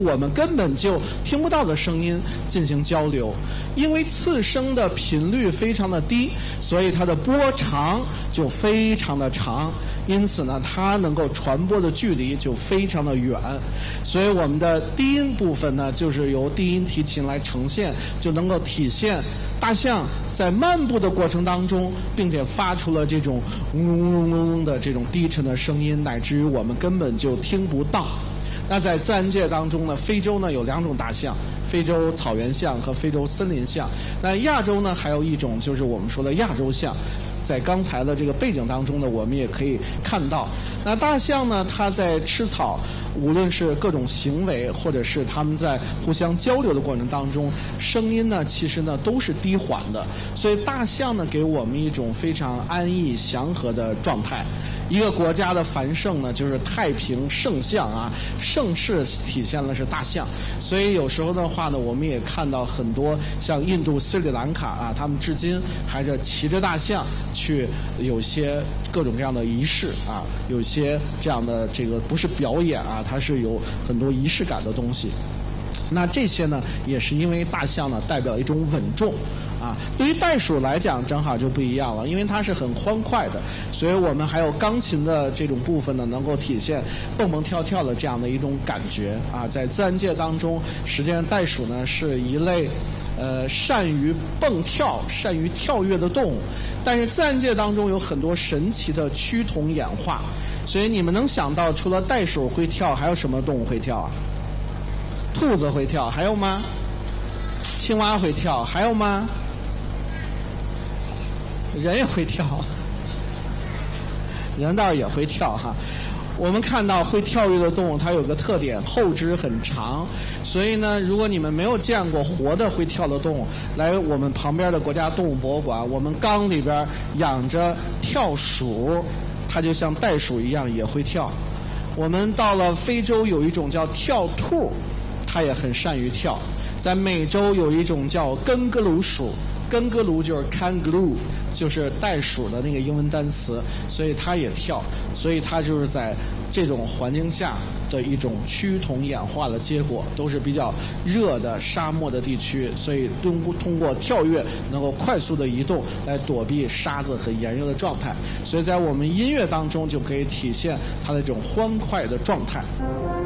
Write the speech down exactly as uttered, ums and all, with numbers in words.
我们根本就听不到的声音进行交流，因为次声的频率非常的低，所以它的波长就非常的长，因此呢，它能够传播的距离就非常的远。所以我们的低音部分呢，就是由低音提琴来呈现，就能够体现大象在漫步的过程当中，并且发出了这种嗡嗡嗡嗡嗡的这种低沉的声音，乃至于我们根本就听不到。那在自然界当中呢，非洲呢有两种大象，非洲草原象和非洲森林象。那亚洲呢还有一种就是我们说的亚洲象，在刚才的这个背景当中呢，我们也可以看到。那大象呢，它在吃草，无论是各种行为，或者是它们在互相交流的过程当中，声音呢其实呢都是低缓的，所以大象呢给我们一种非常安逸祥和的状态。一个国家的繁盛呢，就是太平盛象啊，盛世体现了是大象。所以有时候的话呢，我们也看到很多像印度、斯里兰卡啊，他们至今还是骑着大象去有些各种各样的仪式啊，有些这样的这个不是表演啊，它是有很多仪式感的东西。那这些呢，也是因为大象呢代表一种稳重。啊，对于袋鼠来讲，正好就不一样了，因为它是很欢快的，所以我们还有钢琴的这种部分呢，能够体现蹦蹦跳跳的这样的一种感觉啊。在自然界当中，实际上袋鼠呢是一类，呃，善于蹦跳、善于跳跃的动物，但是自然界当中有很多神奇的趋同演化，所以你们能想到，除了袋鼠会跳，还有什么动物会跳啊？兔子会跳，还有吗？青蛙会跳，还有吗？人也会跳，人倒是也会跳哈。我们看到会跳跃的动物，它有个特点，后肢很长。所以呢，如果你们没有见过活的会跳的动物，来我们旁边的国家动物博物馆，我们缸里边养着跳鼠，它就像袋鼠一样也会跳。我们到了非洲有一种叫跳兔，它也很善于跳。在美洲有一种叫根格鲁鼠。根格鲁就是 kangaroo， 就是袋鼠的那个英文单词，所以它也跳，所以它就是在这种环境下的一种趋同演化的结果，都是比较热的沙漠的地区，所以通过通过跳跃能够快速的移动来躲避沙子和炎热的状态，所以在我们音乐当中就可以体现它的这种欢快的状态。